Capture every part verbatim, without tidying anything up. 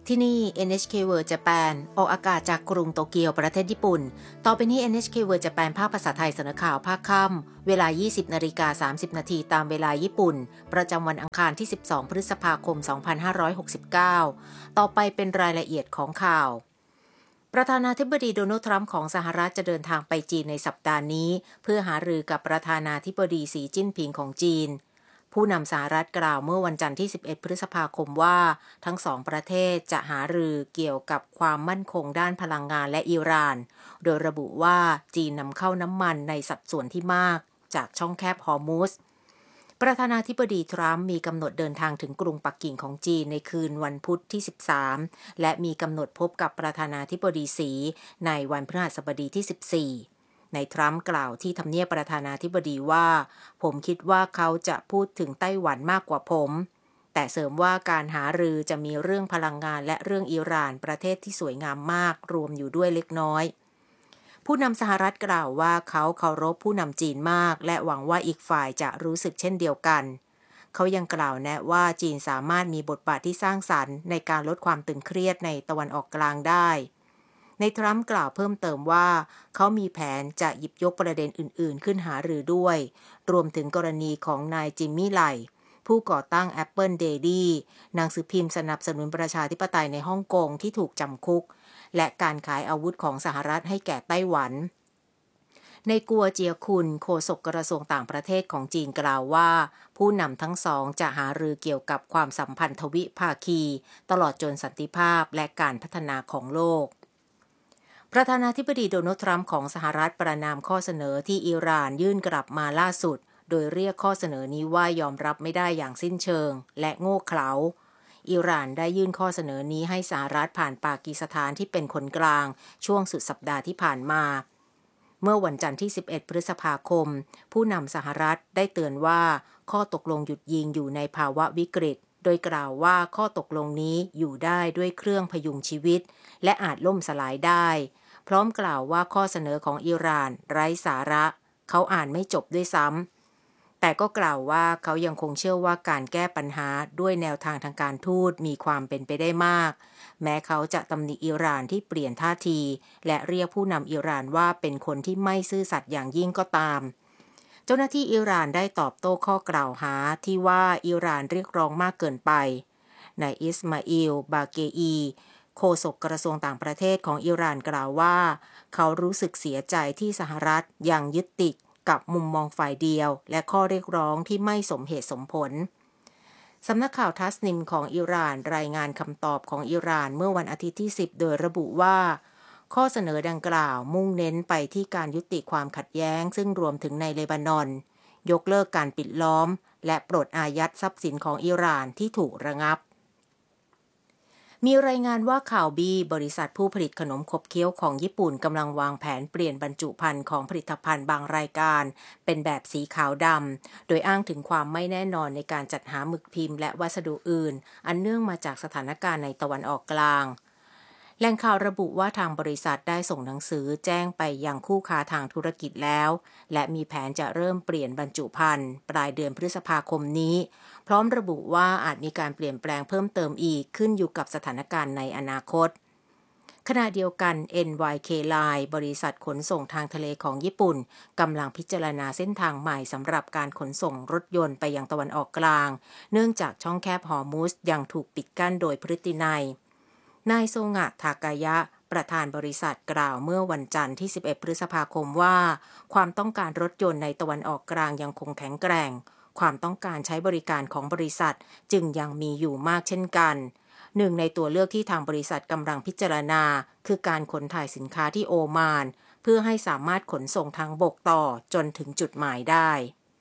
ที่นี่ เอ็น เอช เค World Japan ออกอากาศจากกรุงโตเกียวประเทศญี่ปุ่นต่อไปนี้ เอ็น เอช เค World Japan ภาคภาษาไทยเสนอข่าวภาคค่ำเวลา ยี่สิบนาฬิกาสามสิบนาทีตามเวลาญี่ปุ่นประจำวันอังคารที่สิบสองพฤษภาคมสองพันห้าร้อยหกสิบเก้าต่อไปเป็นรายละเอียดของข่าวประธานาธิบดีโดนัลด์ทรัมป์ของสหรัฐจะเดินทางไปจีนในสัปดาห์นี้เพื่อหารือกับประธานาธิบดีสีจิ้นผิงของจีนผู้นำสหรัฐกล่าวเมื่อวันจันทร์ที่สิบเอ็ดพฤษภาคมว่าทั้งสองประเทศจะหารือเกี่ยวกับความมั่นคงด้านพลังงานและอิหร่านโดยระบุว่าจีนนำเข้าน้ำมันในสัดส่วนที่มากจากช่องแคบฮอร์มุซประธานาธิบดีทรัมป์มีกำหนดเดินทางถึงกรุงปักกิ่งของจีนในคืนวันพุธที่สิบสามและมีกำหนดพบกับประธานาธิบดีสีในวันพฤหัสบดีที่สิบสี่นายทรัมป์กล่าวที่ทำเนียบประธานาธิบดีว่าผมคิดว่าเขาจะพูดถึงไต้หวันมากกว่าผมแต่เสริมว่าการหารือจะมีเรื่องพลังงานและเรื่องอิหร่านประเทศที่สวยงามมากรวมอยู่ด้วยเล็กน้อยผู้นำสหรัฐกล่าวว่าเขาเคารพผู้นำจีนมากและหวังว่าอีกฝ่ายจะรู้สึกเช่นเดียวกันเขายังกล่าวแนะว่าจีนสามารถมีบทบาทที่สร้างสรรค์ในการลดความตึงเครียดในตะวันออกกลางได้ในทรัมป์กล่าวเพิ่มเติมว่าเขามีแผนจะหยิบยกประเด็นอื่นๆขึ้นหารือด้วยรวมถึงกรณีของนายจิมมี่ไลผู้ก่อตั้ง Apple Daily หนังสือพิมพ์สนับสนุนประชาธิปไตยในฮ่องกงที่ถูกจำคุกและการขายอาวุธของสหรัฐให้แก่ไต้หวันในกัวเจียคุนโฆษกกระทรวงต่างประเทศของจีนกล่าวว่าผู้นำทั้งสองจะหารือเกี่ยวกับความสัมพันธ์ทวิภาคีตลอดจนสันติภาพและการพัฒนาของโลกประธานาธิบดีโดนัลด์ทรัมป์ของสหรัฐประณามข้อเสนอที่อิหร่านยื่นกลับมาล่าสุดโดยเรียกข้อเสนอนี้ว่ายอมรับไม่ได้อย่างสิ้นเชิงและโง่เขลาอิหร่านได้ยื่นข้อเสนอนี้ให้สหรัฐผ่านปากีสถานที่เป็นคนกลางช่วงสุดสัปดาห์ที่ผ่านมาเมื่อวันจันทร์ที่สิบเอ็ดพฤษภาคมผู้นำสหรัฐได้เตือนว่าข้อตกลงหยุดยิงอยู่ในภาวะวิกฤตโดยกล่าวว่าข้อตกลงนี้อยู่ได้ด้วยเครื่องพยุงชีวิตและอาจล่มสลายได้พร้อมกล่าวว่าข้อเสนอของอิหร่านไร้สาระเขาอ่านไม่จบด้วยซ้ำแต่ก็กล่าวว่าเขายังคงเชื่อว่าการแก้ปัญหาด้วยแนวทางทางการทูตมีความเป็นไปได้มากแม้เขาจะตำหนิอิหร่านที่เปลี่ยนท่าทีและเรียกผู้นำอิหร่านว่าเป็นคนที่ไม่ซื่อสัตย์อย่างยิ่งก็ตามเจ้าหน้าที่อิหร่านได้ตอบโต้ข้อกล่าวหาที่ว่าอิหร่านเรียกร้องมากเกินไปนายอิสมาอิล บาเกอีโฆษกกระทรวงต่างประเทศของอิหร่านกล่าวว่าเขารู้สึกเสียใจที่สหรัฐยังยึดติดกับมุมมองฝ่ายเดียวและข้อเรียกร้องที่ไม่สมเหตุสมผลสำนักข่าวทัสนิมของอิหร่านรายงานคำตอบของอิหร่านเมื่อวันอาทิตย์ที่สิบโดยระบุว่าข้อเสนอดังกล่าวมุ่งเน้นไปที่การยุติความขัดแย้งซึ่งรวมถึงในเลบานอนยกเลิกการปิดล้อมและปลดอายัดทรัพย์สินของอิหร่านที่ถูกระงับมีรายงานว่าข่าวบีบริษัทผู้ผลิตขนมขบเคี้ยวของญี่ปุ่นกำลังวางแผนเปลี่ยนบรรจุภัณฑ์ของผลิตภัณฑ์บางรายการเป็นแบบสีขาวดำโดยอ้างถึงความไม่แน่นอนในการจัดหาหมึกพิมพ์และวัสดุอื่นอันเนื่องมาจากสถานการณ์ในตะวันออกกลางแหล่งข่าวระบุว่าทางบริษัทได้ส่งหนังสือแจ้งไปยังคู่ค้าทางธุรกิจแล้วและมีแผนจะเริ่มเปลี่ยนบรรจุภัณฑ์ปลายเดือนพฤษภาคมนี้พร้อมระบุว่าอาจมีการเปลี่ยนแปลงเพิ่มเติมอีกขึ้นอยู่กับสถานการณ์ในอนาคตขณะเดียวกัน เอ็น วาย เค Line บริษัทขนส่งทางทะเลของญี่ปุ่นกำลังพิจารณาเส้นทางใหม่สำหรับการขนส่งรถยนต์ไปยังตะวันออกกลางเนื่องจากช่องแคบฮอร์มุซยังถูกปิดกั้นโดยพฤตินัยนายโซงะทากายะประธานบริษัทกล่าวเมื่อวันจันทร์ที่สิบเอ็ดพฤษภาคมว่าความต้องการรถยนต์ในตะวันออกกลางยังคงแข็งแกร่งความต้องการใช้บริการของบริษัทจึงยังมีอยู่มากเช่นกันหนึ่งในตัวเลือกที่ทางบริษัทกำลังพิจารณาคือการขนถ่ายสินค้าที่โอมานเพื่อให้สามารถขนส่งทางบกต่อจนถึงจุดหมายได้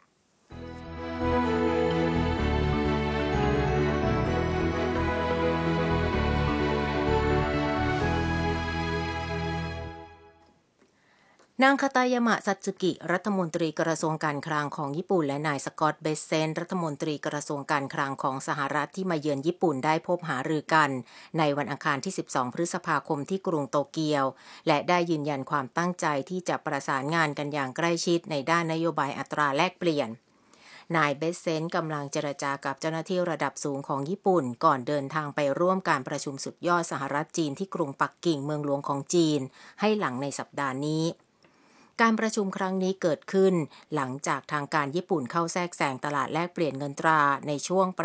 นางคาตายามะซัตสึกิรัฐมนตรีกระทรวงการคลังของญี่ปุ่นและนายสกอตต์เบสเซนรัฐมนตรีกระทรวงการคลังของสหรัฐที่มาเยือนญี่ปุ่นได้พบหารือกันในวันอังคารที่สิบสองพฤษภาคมที่กรุงโตเกียวและได้ยืนยันความตั้งใจที่จะประสานงานกันอย่างใกล้ชิดในด้านนโยบายอัตราแลกเปลี่ยนนายเบสเซนต์กำลังเจรจากับเจ้าหน้าที่ระดับสูงของญี่ปุ่นก่อนเดินทางไปร่วมการประชุมสุดยอดสหรัฐจีนที่กรุงปักกิ่งเมืองหลวงของจีนให้หลังในสัปดาห์นี้การประชุมครั้งนี้เกิดขึ้นหลังจากทางการญี่ปุ่นเข้าแทรกแซงตลาดแลกเปลี่ยนเงินตราในช่วง